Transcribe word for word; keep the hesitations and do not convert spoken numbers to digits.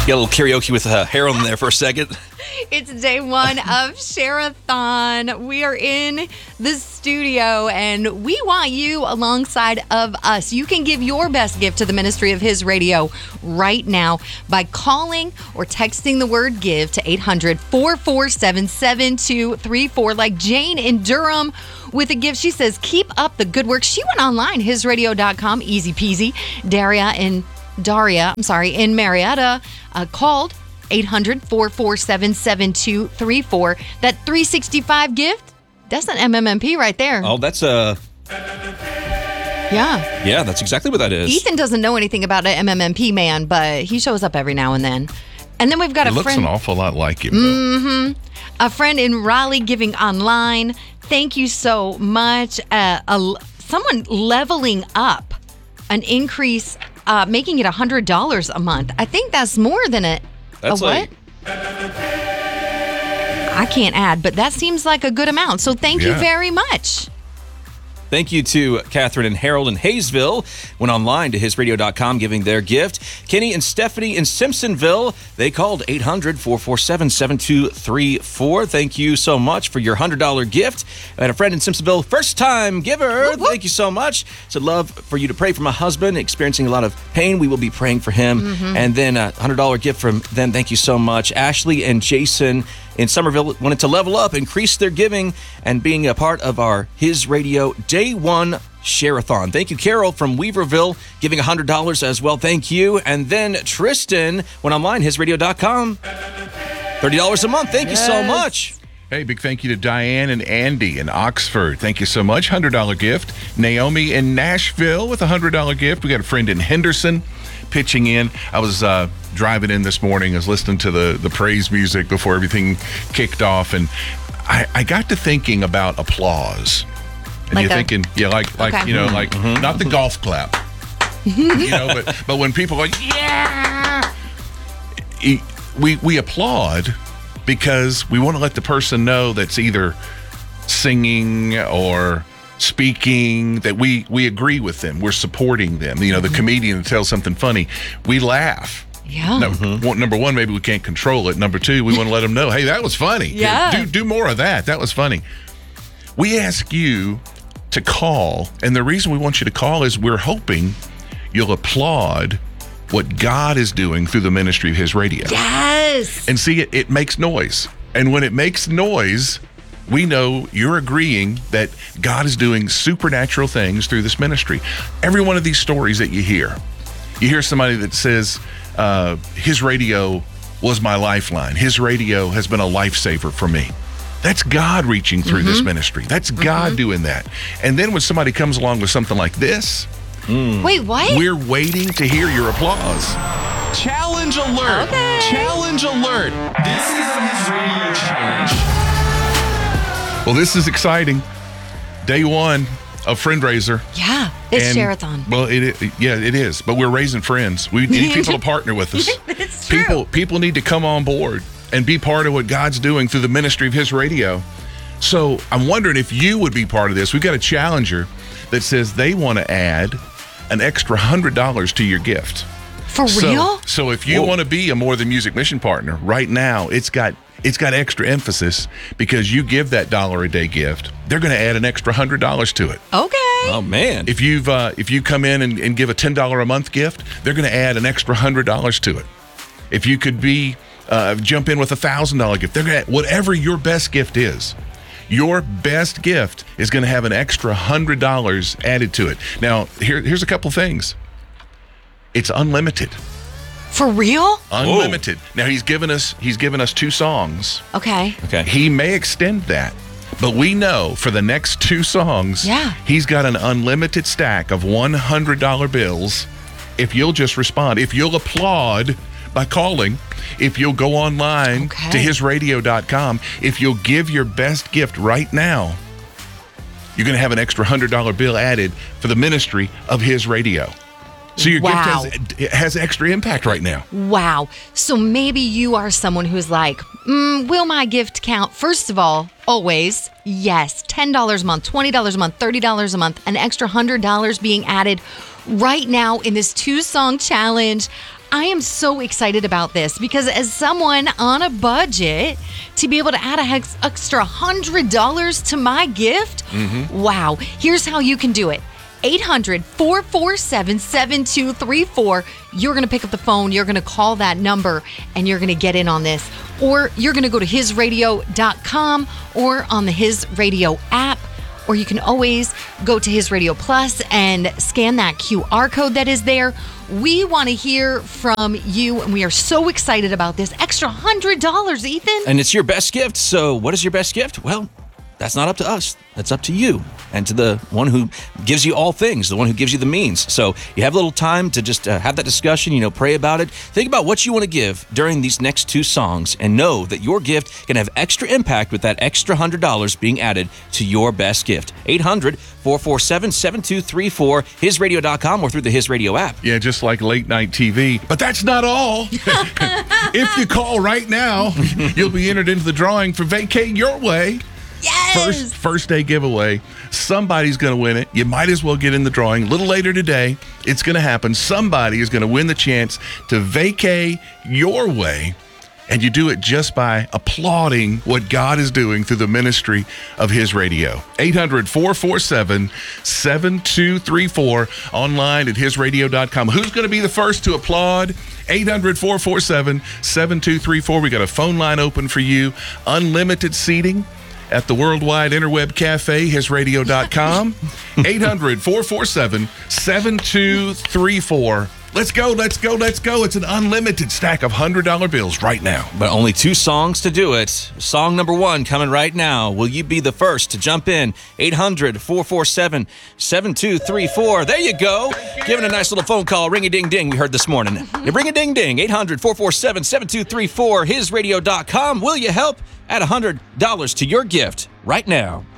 Got a little karaoke with uh, Harold in there for a second. It's day one of Share-a-thon. We are in the studio, and we want you alongside of us. You can give your best gift to the ministry of His Radio right now by calling or texting the word GIVE to eight hundred, four four seven, seven two three four. Like Jane in Durham with a gift. She says, keep up the good work. She went online, his radio dot com, easy peasy. Daria in Daria, I'm sorry, in Marietta uh, called eight hundred, four four seven, seven two three four. That three sixty-five gift, that's an M M M P right there. Oh, that's a... Yeah. Yeah, that's exactly what that is. Ethan doesn't know anything about an M M M P, man, but he shows up every now and then. And then we've got it a looks friend... an awful lot like him. Mm-hmm. A friend in Raleigh giving online. Thank you so much. Uh, a, someone leveling up an increase, uh, making it one hundred dollars a month. I think that's more than a... That's a like... what? I can't add, but that seems like a good amount. So thank you Yeah. very much. Thank you to Catherine and Harold in Hayesville. Went online to his radio dot com giving their gift. Kenny and Stephanie in Simpsonville. They called eight hundred, four four seven, seven two three four. Thank you so much for your one hundred dollars gift. I had a friend in Simpsonville, first time giver. Whoop, whoop. Thank you so much. Said love for you to pray for my husband, experiencing a lot of pain. We will be praying for him. Mm-hmm. And then a one hundred dollars gift from them. Thank you so much. Ashley and Jason in Somerville wanted to level up, increase their giving, and being a part of our His Radio Day One Share-a-thon. Thank you, Carol from Weaverville, giving one hundred dollars as well. Thank you. And then Tristan went online, his radio dot com. thirty dollars a month. Thank Yes. you so much. Hey, big thank you to Diane and Andy in Oxford. Thank you so much. one hundred dollars gift. Naomi in Nashville with a one hundred dollars gift. We got a friend in Henderson pitching in. I was uh, driving in this morning. I was listening to the, the praise music before everything kicked off, and I, I got to thinking about applause. And Like you're a- thinking, yeah, like, like Okay. you know, like not the golf clap. you know, but, but when people go, yeah, e- we, we applaud because we want to let the person know that's either singing or speaking that we we agree with them, we're supporting them. You know, the comedian that tells something funny, we laugh. Yeah. No, one- number one, maybe we can't control it. Number two, we want to let them know, hey, that was funny. Yeah. do do more of that. That was funny. We ask you to call, and the reason we want you to call is we're hoping you'll applaud what God is doing through the ministry of His Radio. Yes. And see, it, it makes noise. And when it makes noise, we know you're agreeing that God is doing supernatural things through this ministry. Every one of these stories that you hear, you hear somebody that says, uh, his radio was my lifeline. His radio has been a lifesaver for me. That's God reaching through Mm-hmm. this ministry. That's God mm-hmm. doing that. And then when somebody comes along with something like this, Wait, what? we're waiting to hear your applause. Challenge alert! Okay. Challenge alert! This is His Radio Challenge. Well, this is exciting. Day one of Friendraiser. Yeah. It's And- Share-a-thon. Well, it, it yeah, it is. But we're raising friends. We need people to partner with us. It's true. People people need to come on board and be part of what God's doing through the ministry of His Radio. So I'm wondering if you would be part of this. We've got a challenger that says they want to add an extra one hundred dollars to your gift. For So- real? So if you Whoa. want to be a More Than Music mission partner, right now it's got it's got extra emphasis because you give that dollar a day gift. They're going to add an extra one hundred dollars to it. Okay. Oh, man. If you've uh, if you come in and, and give a ten dollars a month gift, they're going to add an extra one hundred dollars to it. If you could be uh, jump in with a one thousand dollars gift, they're going to whatever your best gift is. Your best gift is going to have an extra one hundred dollars added to it. Now, here, here's a couple things. It's unlimited. For real? Unlimited. Now he's given us he's given us two songs. Okay. Okay. He may extend that. But we know for the next two songs, Yeah. he's got an unlimited stack of one hundred dollars bills. If you'll just respond, if you'll applaud by calling, if you'll go online Okay. to his radio dot com, if you'll give your best gift right now, you're going to have an extra one hundred dollars bill added for the ministry of His Radio. So your Wow. gift has, it has extra impact right now. Wow. So maybe you are someone who's like, mm, will my gift count? First of all, always, yes, ten dollars a month, twenty dollars a month, thirty dollars a month, an extra one hundred dollars being added right now in this two-song challenge. I am so excited about this because as someone on a budget, to be able to add a hex- extra one hundred dollars to my gift, mm-hmm. wow. Here's how you can do it. eight hundred, four four seven, seven two three four. You're going to pick up the phone. You're going to call that number and you're going to get in on this. Or you're going to go to his radio dot com or on the His Radio app. Or you can always go to His Radio Plus and scan that Q R code that is there. We want to hear from you, and we are so excited about this extra one hundred dollars, Ethan. And it's your best gift. So what is your best gift? Well, that's not up to us. That's up to you and to the one who gives you all things, the one who gives you the means. So you have a little time to just uh, have that discussion, you know, pray about it. Think about what you want to give during these next two songs and know that your gift can have extra impact with that extra one hundred dollars being added to your best gift. eight hundred, four four seven, seven two three four, his radio dot com or through the His Radio app. Yeah, just like late night T V. But that's not all. If you call right now, you'll be entered into the drawing for Vacay Your Way. Yes! First, first day giveaway. Somebody's going to win it. You might as well get in the drawing. A little later today, it's going to happen. Somebody is going to win the chance to vacay your way. And you do it just by applauding what God is doing through the ministry of His Radio. eight hundred, four four seven, seven two three four, online at his radio dot com. Who's going to be the first to applaud? eight hundred, four four seven, seven two three four. We got a phone line open for you. Unlimited seating at the Worldwide Interweb Cafe, his radio dot com. eight hundred, four four seven, seven two three four. Let's go, let's go, let's go. It's an unlimited stack of one hundred dollar bills right now. But only two songs to do it. Song number one coming right now. Will you be the first to jump in? eight hundred, four four seven, seven two three four. There you go. Giving a nice little phone call. Ring-a-ding-ding we heard this morning. Ring-a-ding-ding. eight hundred, four four seven, seven two three four. his radio dot com. Will you help? Add one hundred dollars to your gift right now.